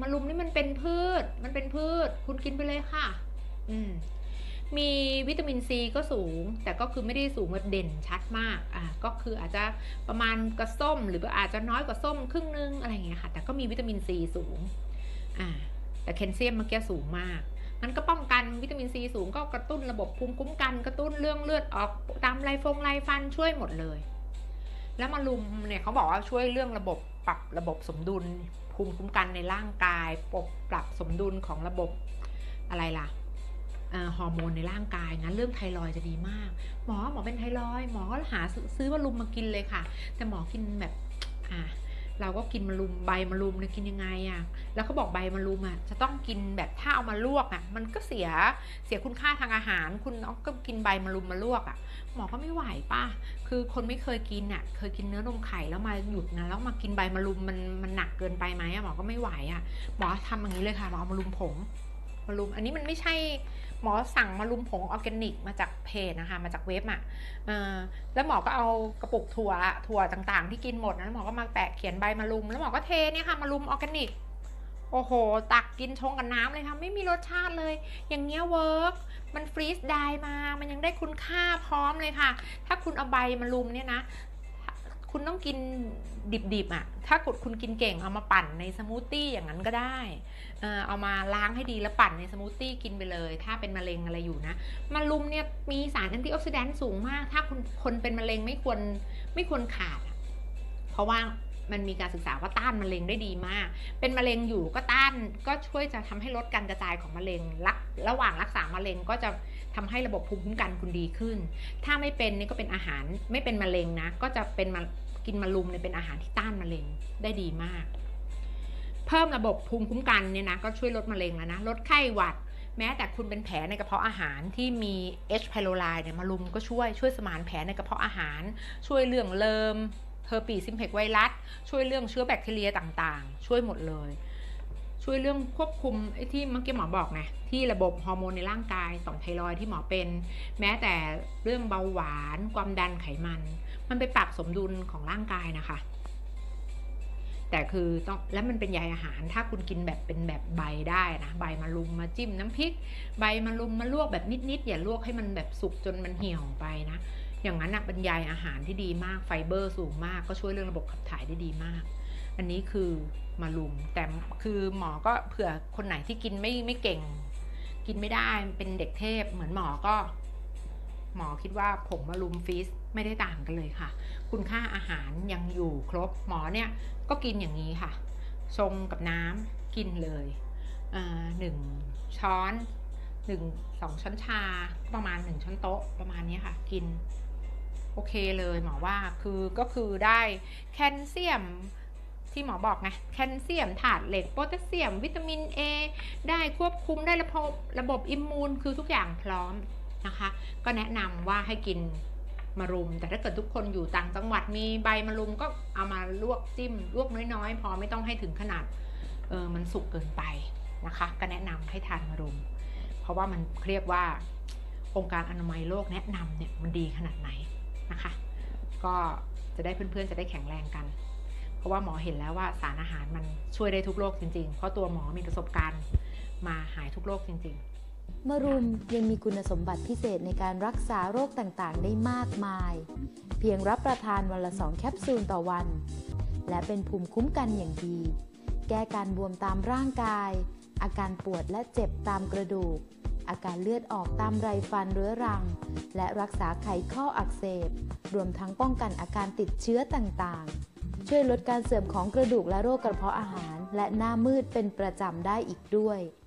มะรุมนี่มันเป็นพืชคุณกินไปเลยค่ะมีวิตามินซีก็สูงแต่ก็คือไม่ได้สูงแบบเด่นชัดมากก็คืออาจจะประมาณกับส้มหรืออาจจะน้อยกว่าส้มครึ่งนึงอะไรอย่างเงี้ยค่ะแต่ก็มีวิตามินซีสูงแต่แคลเซียมเมื่อกี้สูงมากมันก็ป้องกันวิตามินซีสูงก็กระตุ้นระบบภูมิคุ้มกันกระตุ้นเรื่องเลือดออกตามไรฟันช่วยหมดเลยแล้วมะรุมเนี่ยเขาบอกว่าช่วยเรื่องปรับระบบสมดุลภูมิคุ้มกันในร่างกายปรับสมดุลของระบบอะไรล่ะฮอร์โมนในร่างกายงั้นเรื่องไทรอยด์จะดีมากหมอเป็นไทรอยด์หมอก็หาซื้อมะรุมมากินเลยค่ะแต่หมอกินแบบเราก็กินมะรุมใบมะรุมเนี่ยกินยังไงแล้วเขาบอกใบมะรุมจะต้องกินแบบถ้าเอามาลวกมันก็เสียคุณค่าทางอาหารคุณก็กินใบมะรุมมาลวกหมอก็ไม่ไหวป่ะคือคนไม่เคยกินเคยกินเนื้อนมไข่แล้วมาหยุดนะแล้วมากินใบมะรุมมันหนักเกินไปไหมหมอก็ไม่ไหวหมอทำอย่างนี้เลยค่ะหมอเอามะรุมผงมะรุมอันนี้มันไม่ใช่หมอสั่งมะรุมผงออร์แกนิกมาจากเพจนะคะมาจากเว็บแล้วหมอก็เอากระปุกถั่วต่างๆที่กินหมดนะหมอก็มาแปะเขียนใบมะรุมแล้วหมอก็เทเนี่ยค่ะมะรุมออร์แกนิกโอ้โหตักกินชงกับน้ำเลยค่ะไม่มีรสชาติเลยอย่างเงี้ยเวิร์กมันฟรีซไดร์มามันยังได้คุณค่าพร้อมเลยค่ะถ้าคุณเอาใบมะรุมเนี่ยนะคุณต้องกินดิบถ้าคุณกินเก่งเอามาปั่นในสมูทตี้อย่างนั้นก็ได้เอามาล้างให้ดีแล้วปั่นในสมูทตี้กินไปเลยถ้าเป็นมะเร็งอะไรอยู่นะมะรุมเนี่ยมีสารแอนตี้ออกซิแดนต์สูงมากถ้าคนเป็นมะเร็งไม่ควรขาดเพราะว่ามันมีการศึกษาว่าต้านมะเร็งได้ดีมากเป็นมะเร็งอยู่ก็ช่วยจะทำให้ลดการกระจายของมะเร็งระหว่างรักษามะเร็งก็จะทำให้ระบบภูมิคุ้มกันคุณดีขึ้นถ้าไม่เป็นนี่ก็เป็นอาหารไม่เป็นมะเร็งนะก็จะเป็นกินมะรุมเนี่ยเป็นอาหารที่ต้านมะเร็งได้ดีมากเพิ่มระบบภูมิคุ้มกันเนี่ยนะก็ช่วยลดมะเร็งแล้วนะลดไข้หวัดแม้แต่คุณเป็นแผลในกระเพาะอาหารที่มี H. pylori เนี่ยมะรุมก็ช่วยสมานแผลในกระเพาะอาหารช่วยเรื่องเลิมเฮอร์ปีซิมเพกไวรัสช่วยเรื่องเชื้อแบคทีเรียต่างๆช่วยหมดเลยช่วยเรื่องควบคุมไอ้ที่เมื่อกี้หมอบอกไงที่ระบบฮอร์โมนในร่างกายต่อมไทรอยด์ที่หมอเป็นแม้แต่เรื่องเบาหวานความดันไขมันไปปรับสมดุลของร่างกายนะคะแต่คือต้องแล้วมันเป็นใยอาหารถ้าคุณกินแบบเป็นแบบใบได้นะใบมะรุมมาจิ้มน้ำพริกใบมะรุมมาลวกแบบนิดๆอย่าลวกให้มันแบบสุกจนมันเหี่ยวไปนะอย่างนั้นเป็นใยอาหารที่ดีมากไฟเบอร์สูงมากก็ช่วยเรื่องระบบขับถ่ายได้ดีมากอันนี้คือมะรุมแต่คือหมอก็เผื่อคนไหนที่กินไม่เก่งกินไม่ได้เป็นเด็กเทพเหมือนหมอคิดว่าผงมะรุมฟีสไม่ได้ต่างกันเลยค่ะคุณค่าอาหารยังอยู่ครบหมอเนี่ยก็กินอย่างนี้ค่ะชงกับน้ำกินเลย1 ช้อน2 ช้อนชาประมาณ1 ช้อนโต๊ะประมาณนี้ค่ะกินโอเคเลยหมอว่าก็คือได้แคลเซียมที่หมอบอกไงแคลเซียมธาตุเหล็กโพแทสเซียมวิตามิน A ได้ควบคุมได้ระบบอิมมูนคือทุกอย่างพร้อมนะคะก็แนะนำว่าให้กินมะรุมแต่ถ้าเกิดทุกคนอยู่ต่างจังหวัดมีใบมะรุมก็เอามาลวกจิ้มลวกน้อยๆพอไม่ต้องให้ถึงขนาดมันสุกเกินไปนะคะก็แนะนำให้ทานมะรุมเพราะว่ามันเรียกว่าองค์การอนามัยโลกแนะนำเนี่ยมันดีขนาดไหนนะคะก็จะได้เพื่อนๆจะได้แข็งแรงกันเพราะว่าหมอเห็นแล้วว่าสารอาหารมันช่วยได้ทุกโรคจริงๆเพราะตัวหมอมีประสบการณ์มาหายทุกโรคจริงๆมะรุมยังมีคุณสมบัติพิเศษในการรักษาโรคต่างๆได้มากมายเพียงรับประทานวันละ 2 แคปซูลต่อวันและเป็นภูมิคุ้มกันอย่างดีแก้การบวมตามร่างกายอาการปวดและเจ็บตามกระดูกอาการเลือดออกตามไรฟันเรื้อรังและรักษาไขข้ออักเสบรวมทั้งป้องกันอาการติดเชื้อต่างๆช่วยลดการเสื่อมของกระดูกและโรคกระเพาะอาหารและหน้ามืดเป็นประจำได้อีกด้วย